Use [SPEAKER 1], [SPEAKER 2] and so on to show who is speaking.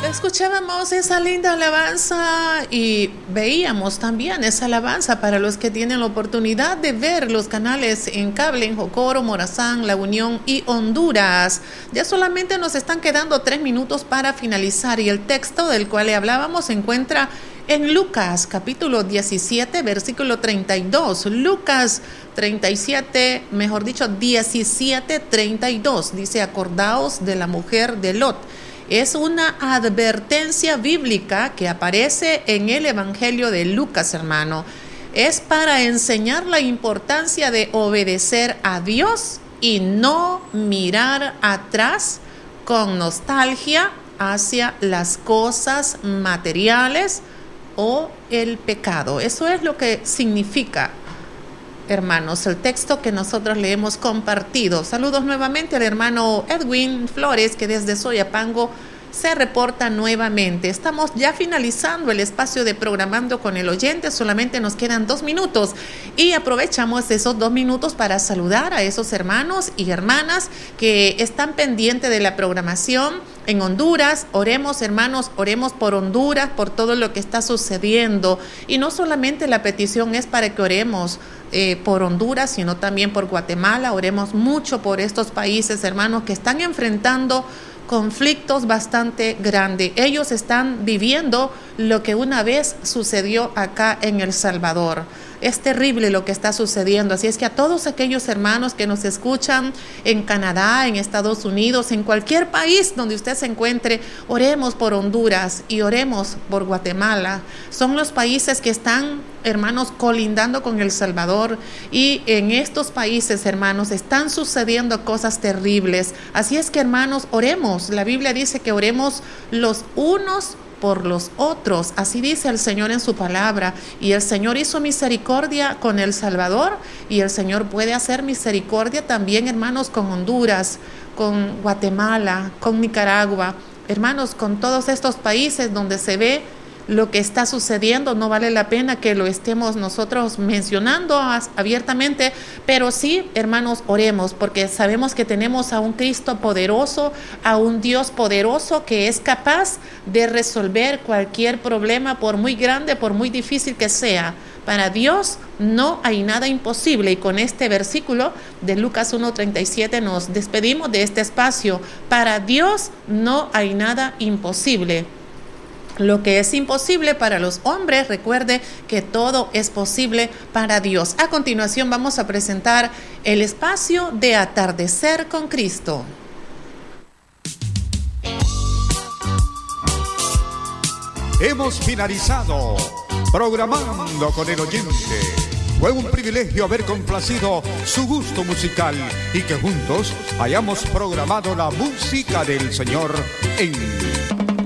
[SPEAKER 1] Escuchábamos esa linda alabanza y veíamos también esa alabanza para los que tienen la oportunidad de ver los canales en cable en Jocoro, Morazán, La Unión y Honduras. Ya solamente nos están quedando 3 minutos para finalizar y el texto del cual le hablábamos se encuentra en Lucas capítulo 17 versículo 32. Lucas 17, 32 dice: acordaos de la mujer de Lot. Es una advertencia bíblica que aparece en el Evangelio de Lucas, hermano. Es para enseñar la importancia de obedecer a Dios y no mirar atrás con nostalgia hacia las cosas materiales o el pecado. Eso es lo que significa, hermanos, el texto que nosotros le hemos compartido. Saludos nuevamente al hermano Edwin Flores, que desde Soyapango se reporta nuevamente. Estamos ya finalizando el espacio de Programando con el Oyente. Solamente nos quedan 2 minutos y aprovechamos esos 2 minutos para saludar a esos hermanos y hermanas que están pendientes de la programación en Honduras. Oremos, hermanos, oremos por Honduras, por todo lo que está sucediendo. Y no solamente la petición es para que oremos por Honduras, sino también por Guatemala. Oremos mucho por estos países, hermanos, que están enfrentando conflictos bastante grandes. Ellos están viviendo lo que una vez sucedió acá en El Salvador. Es terrible lo que está sucediendo, así es que a todos aquellos hermanos que nos escuchan en Canadá, en Estados Unidos, en cualquier país donde usted se encuentre, oremos por Honduras y oremos por Guatemala. Son los países que están, hermanos, colindando con El Salvador, y en estos países, hermanos, están sucediendo cosas terribles. Así es que, hermanos, oremos. La Biblia dice que oremos los unos por los otros, así dice el Señor en su palabra, y el Señor hizo misericordia con El Salvador, y el Señor puede hacer misericordia también, hermanos, con Honduras, con Guatemala, con Nicaragua, hermanos, con todos estos países donde se ve lo que está sucediendo. No vale la pena que lo estemos nosotros mencionando abiertamente, pero sí, hermanos, oremos, porque sabemos que tenemos a un Cristo poderoso, a un Dios poderoso que es capaz de resolver cualquier problema, por muy grande, por muy difícil que sea. Para Dios no hay nada imposible, y con este versículo de Lucas 1:37 nos despedimos de este espacio. Para Dios no hay nada imposible. Lo que es imposible para los hombres, recuerde que todo es posible para Dios. A continuación vamos a presentar el espacio de Atardecer con Cristo.
[SPEAKER 2] Hemos finalizado Programando con el Oyente. Fue un privilegio haber complacido su gusto musical y que juntos hayamos programado la música del Señor en